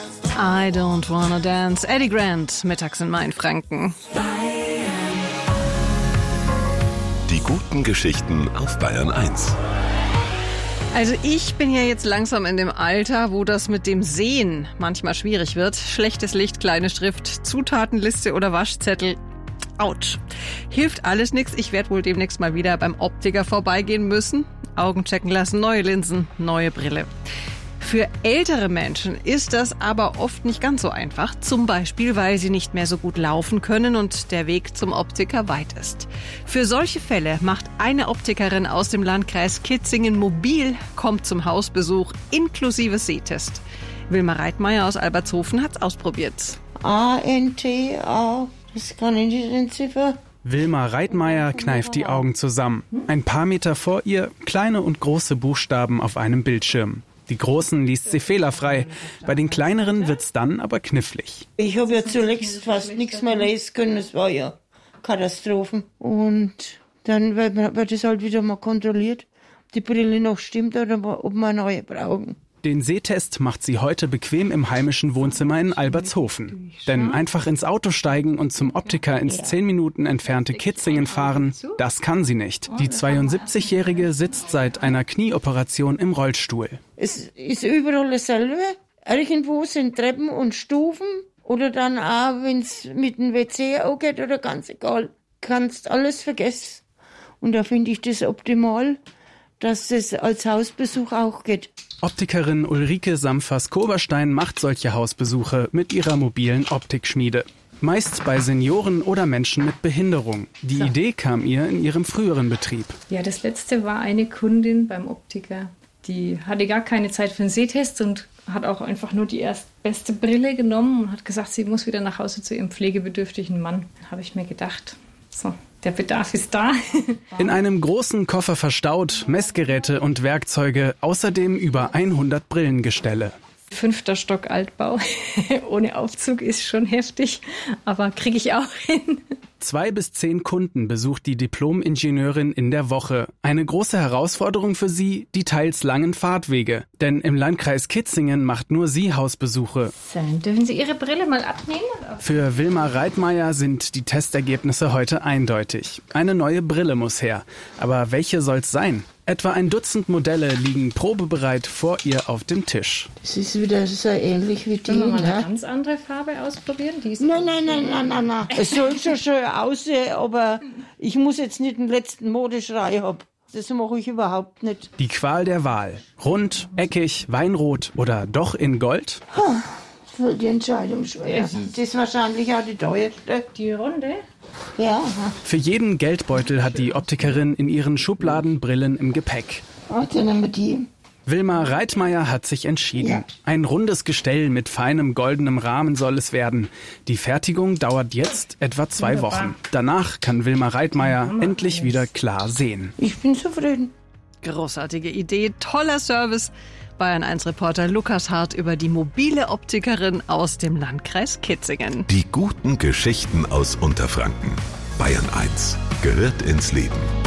I don't wanna dance. Eddie Grant, mittags in Mainfranken. Die guten Geschichten auf Bayern 1. Also ich bin ja jetzt langsam in dem Alter, wo das mit dem Sehen manchmal schwierig wird. Schlechtes Licht, kleine Schrift, Zutatenliste oder Waschzettel. Autsch. Hilft alles nichts. Ich werde wohl demnächst mal wieder beim Optiker vorbeigehen müssen. Augen checken lassen, neue Linsen, neue Brille. Für ältere Menschen ist das aber oft nicht ganz so einfach. Zum Beispiel, weil sie nicht mehr so gut laufen können und der Weg zum Optiker weit ist. Für solche Fälle macht eine Optikerin aus dem Landkreis Kitzingen mobil, kommt zum Hausbesuch inklusive Sehtest. Wilma Reitmeier aus Albertshofen hat's ausprobiert. A-N-T-A, das kann ich nicht entziffern. Wilma Reitmeier kneift die Augen zusammen. Ein paar Meter vor ihr kleine und große Buchstaben auf einem Bildschirm. Die großen liest sie fehlerfrei. Bei den kleineren wird's dann aber knifflig. Ich habe ja zuletzt fast nichts mehr lesen können. Es war ja Katastrophen. Und dann wird es halt wieder mal kontrolliert, ob die Brille noch stimmt oder ob wir eine neue brauchen. Den Sehtest macht sie heute bequem im heimischen Wohnzimmer in Albertshofen. Denn einfach ins Auto steigen und zum Optiker ins 10 Minuten entfernte Kitzingen fahren, das kann sie nicht. Die 72-Jährige sitzt seit einer Knieoperation im Rollstuhl. Es ist überall dasselbe. Irgendwo sind Treppen und Stufen. Oder dann auch, wenn es mit dem WC auch geht oder ganz egal. Kannst alles vergessen. Und da finde ich das optimal, dass es als Hausbesuch auch geht. Optikerin Ulrike Samfers-Koberstein macht solche Hausbesuche mit ihrer mobilen Optikschmiede. Meist bei Senioren oder Menschen mit Behinderung. Die Idee kam ihr in ihrem früheren Betrieb. Ja, das letzte war eine Kundin beim Optiker. Die hatte gar keine Zeit für einen Sehtest und hat auch einfach nur die erstbeste Brille genommen und hat gesagt, sie muss wieder nach Hause zu ihrem pflegebedürftigen Mann. Da habe ich mir gedacht, so, der Bedarf ist da. In einem großen Koffer verstaut, Messgeräte und Werkzeuge, außerdem über 100 Brillengestelle. 5. Stock Altbau, ohne Aufzug ist schon heftig, aber kriege ich auch hin. 2 bis 10 Kunden besucht die Diplom-Ingenieurin in der Woche. Eine große Herausforderung für sie, die teils langen Fahrtwege. Denn im Landkreis Kitzingen macht nur sie Hausbesuche. Dürfen Sie Ihre Brille mal abnehmen? Für Wilma Reitmeier sind die Testergebnisse heute eindeutig. Eine neue Brille muss her. Aber welche soll's sein? Etwa ein Dutzend Modelle liegen probebereit vor ihr auf dem Tisch. Das ist wieder so ähnlich wie die. Können wir mal eine ganz andere Farbe ausprobieren? Nein. Es soll schon schön aussehen, aber ich muss jetzt nicht den letzten Modeschrei haben. Das mache ich überhaupt nicht. Die Qual der Wahl. Rund, eckig, weinrot oder doch in Gold? Für die Entscheidung schwer. Das ist wahrscheinlich auch die teuerste. Die Runde? Ja. Für jeden Geldbeutel hat die Optikerin in ihren Schubladen Brillen im Gepäck. Dann nehmen wir die. Wilma Reitmeier hat sich entschieden. Ja. Ein rundes Gestell mit feinem goldenem Rahmen soll es werden. Die Fertigung dauert jetzt etwa 2 Wochen. Danach kann Wilma Reitmeier endlich wieder klar sehen. Ich bin zufrieden. Großartige Idee, toller Service. Bayern 1 Reporter Lukas Hart über die mobile Optikerin aus dem Landkreis Kitzingen. Die guten Geschichten aus Unterfranken. Bayern 1 gehört ins Leben.